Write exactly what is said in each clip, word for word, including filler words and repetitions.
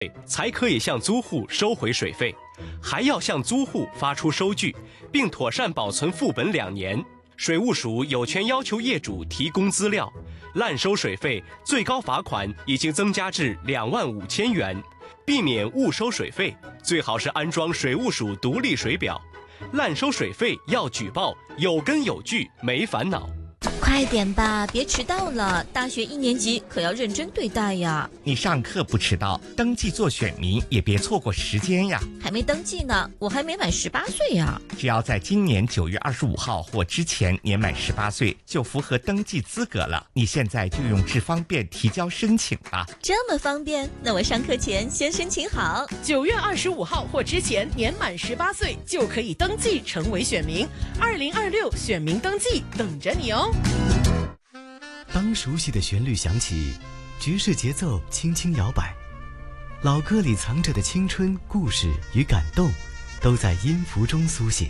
才可以向租户收回水费，还要向租户发出收据，并妥善保存副本两年。水务署有权要求业主提供资料，滥收水费最高罚款已经增加至两万五千元。避免误收水费，最好是安装水务署独立水表。滥收水费要举报，有根有据，没烦恼。 快点吧，别迟到了！大学一年级可要认真对待呀。 你上课不迟到，登记做选民也别错过时间呀。 还没登记呢，我还没满十八岁呀。 只要在今年九月二十五号或之前年满十八岁，就符合登记资格了。你现在就用智方便提交申请吧。 这么方便？那我上课前先申请好。 九月二十五号或之前年满十八岁就可以登记成为选民。二零二六选民登记等着你哦。 当熟悉的旋律响起，爵士节奏轻轻摇摆，老歌里藏着的青春、故事与感动，都在音符中苏醒。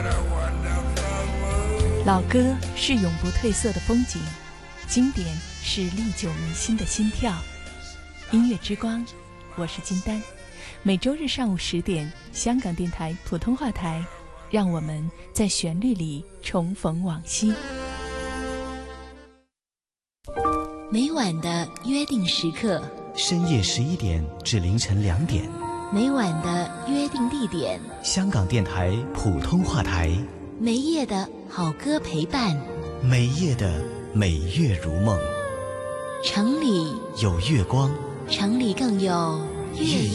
老歌是永不褪色的风景，经典是历久弥新的心跳。音乐之光，我是金丹，每周日上午十点，香港电台普通话台，让我们在旋律里重逢往昔。 每晚的约定时刻， 深夜十一点至凌晨两点， 每晚的约定地点， 香港电台普通话台， 每夜的好歌陪伴， 每夜的美月如梦。 城里有月光， 城里更有月